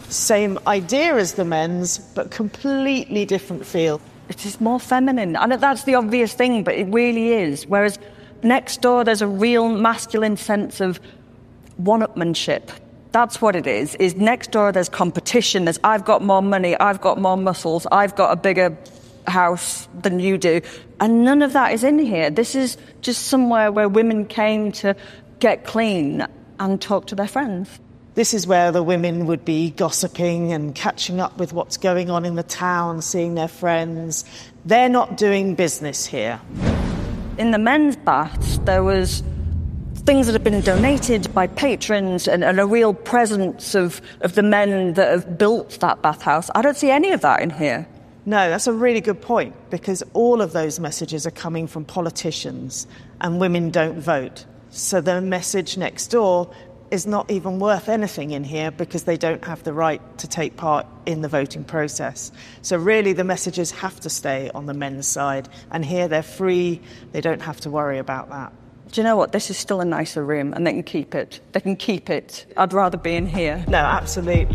Same idea as the men's, but completely different feel. It is more feminine. And that's the obvious thing, but it really is. Whereas next door, there's a real masculine sense of one-upmanship. That's what it is next door there's competition. There's I've got more money, I've got more muscles, I've got a bigger house than you do. And none of that is in here. This is just somewhere where women came to get clean and talk to their friends. This is where the women would be gossiping and catching up with what's going on in the town, seeing their friends. They're not doing business here. In the men's baths, there was things that have been donated by patrons and a real presence of the men that have built that bathhouse. I don't see any of that in here. No, that's a really good point, because all of those messages are coming from politicians, and women don't vote. So the message next door is not even worth anything in here because they don't have the right to take part in the voting process. So really the messages have to stay on the men's side, and here they're free, they don't have to worry about that. Do you know what? This is still a nicer room and they can keep it. They can keep it. I'd rather be in here. No, absolutely.